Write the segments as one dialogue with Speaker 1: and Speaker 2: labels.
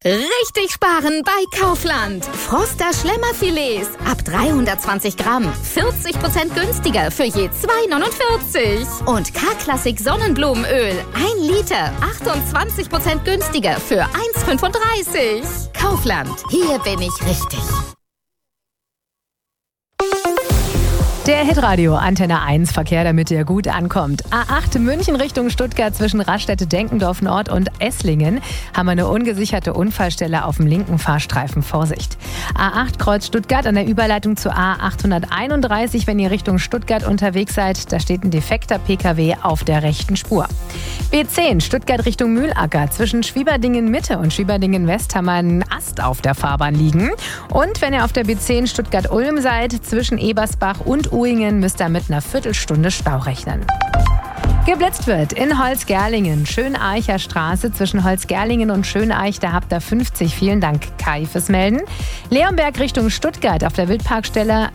Speaker 1: Richtig sparen bei Kaufland. Froster Schlemmerfilets ab 320 Gramm. 40% günstiger für je 2,49. Und K-Klassik Sonnenblumenöl. 1 Liter. 28% günstiger für 1,35. Kaufland. Hier bin ich richtig.
Speaker 2: Der Hitradio Antenne 1 Verkehr, damit ihr gut ankommt. A8 München Richtung Stuttgart zwischen Raststätte-Denkendorf Nord und Esslingen haben wir eine ungesicherte Unfallstelle auf dem linken Fahrstreifen. Vorsicht. A8 Kreuz Stuttgart an der Überleitung zu A831, wenn ihr Richtung Stuttgart unterwegs seid. Da steht ein defekter PKW auf der rechten Spur. B10 Stuttgart Richtung Mühlacker. Zwischen Schwieberdingen Mitte und Schwieberdingen West haben wir einen Ast auf der Fahrbahn liegen. Und wenn ihr auf der B10 Stuttgart-Ulm seid, zwischen Ebersbach und Uingen müsst ihr mit einer Viertelstunde Stau rechnen. Geblitzt wird in Holzgerlingen, Schöneicher Straße zwischen Holzgerlingen und Schöneich, da habt ihr 50. Vielen Dank, Kai, fürs Melden. Leonberg Richtung Stuttgart auf der Wildparkstraße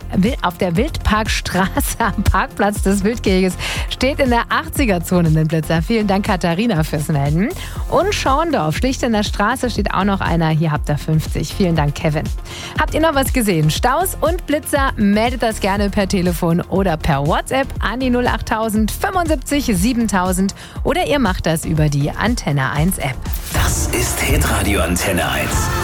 Speaker 2: am Parkplatz des Wildgeheges steht in der 80er-Zone ein Blitzer. Vielen Dank, Katharina, fürs Melden. Und Schorndorf, schlicht in der Straße steht auch noch einer. Hier habt ihr 50. Vielen Dank, Kevin. Habt ihr noch was gesehen? Staus und Blitzer? Meldet das gerne per Telefon oder per WhatsApp an die 08000 75 7000 oder ihr macht das über die Antenne 1 App.
Speaker 3: Das ist Hitradio Antenne 1.